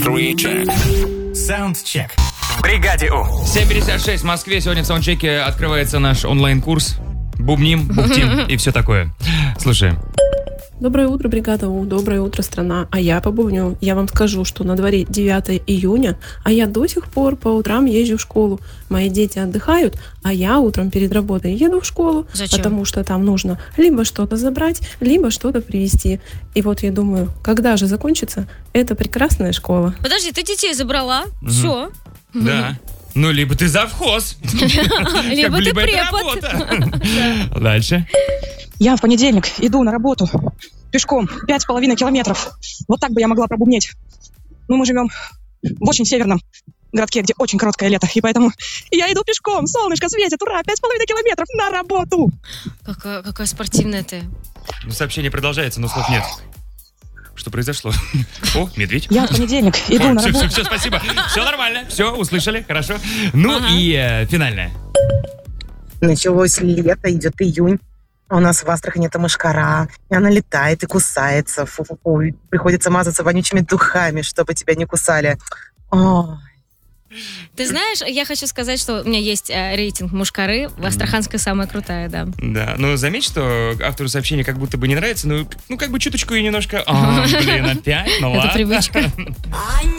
Саундчек. В бригаде У. 7:56 в Москве. Сегодня в саундчеке открывается наш онлайн-курс. Бубним, бухтим и все такое. Слушаем. Доброе утро, бригада У, доброе утро, страна. А я побубню. Я вам скажу, что на дворе 9 июня, а я до сих пор по утрам езжу в школу. Мои дети отдыхают, а я утром перед работой еду в школу. Зачем? Потому что там нужно либо что-то забрать, либо что-то привезти. И вот я думаю, когда же закончится эта прекрасная школа? Подожди, ты детей забрала? Все. Да. Ну, либо ты завхоз. Либо ты это препод. работа. Дальше. Я в понедельник иду на работу пешком 5,5 километров. Вот так бы я могла пробубнить. Ну, мы живем в очень северном городке, где очень короткое лето. И поэтому я иду пешком, солнышко светит, ура, 5,5 километров на работу. Какая спортивная ты. Ну, сообщение продолжается, но слов нет. Что произошло? О, медведь. Я в понедельник иду на работу. Все, спасибо. Все нормально. Все, услышали, хорошо. Ну и финальное. Началось лето, идет июнь. А у нас в Астрахани это мошкара. И она летает и кусается. Фу-фу-фу. И приходится мазаться вонючими духами, чтобы тебя не кусали. Ой. Ты знаешь, я хочу сказать, что у меня есть рейтинг мушкары. Астраханская самая крутая, да. Да, но заметь, что автору сообщения как будто бы не нравится, ну как бы чуточку и немножко... опять, ну ладно. Это привычка.